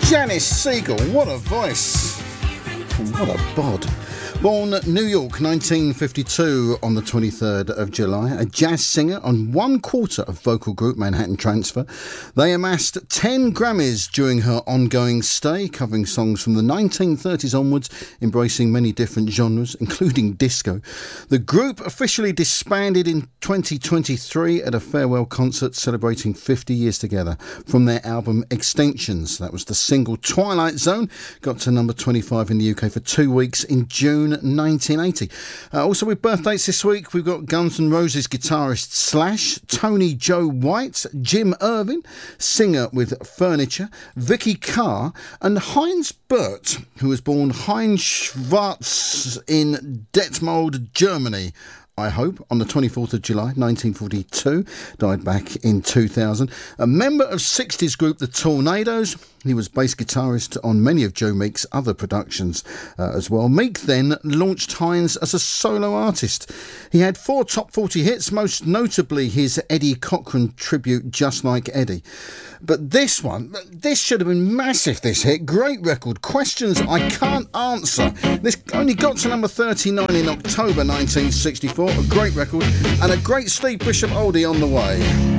Janice Siegel, what a voice. What a bod. Born New York, 1952, on the 23rd of July, a jazz singer on one quarter of vocal group Manhattan Transfer. They amassed 10 Grammys during her ongoing stay, covering songs from the 1930s onwards, embracing many different genres, including disco. The group officially disbanded in 2023 at a farewell concert celebrating 50 years together from their album Extinctions. That was the single Twilight Zone, got to number 25 in the UK for 2 weeks in June 1980. Also with birthdays this week, we've got Guns N' Roses guitarist Slash, Tony Joe White, Jim Irvin, singer with Furniture, Vicky Carr, and Heinz Burt, who was born Heinz Schwarz in Detmold, Germany, I hope, on the 24th of July 1942, died back in 2000. A member of 60s group The Tornadoes, he was bass guitarist on many of Joe Meek's other productions as well. Meek then launched Heinz as a solo artist. He had 4 top 40 hits, most notably his Eddie Cochran tribute, Just Like Eddie. But this should have been massive, this hit. Great record. Questions I Can't Answer. This only got to number 39 in October 1964. A great record and a great Steve Bishop oldie on the way.